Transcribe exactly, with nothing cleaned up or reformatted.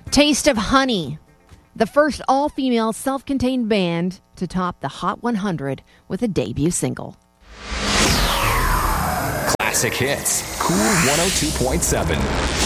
Taste of Honey, the first all-female self-contained band to top the Hot one hundred with a debut single. Classic hits. Cool one oh two point seven.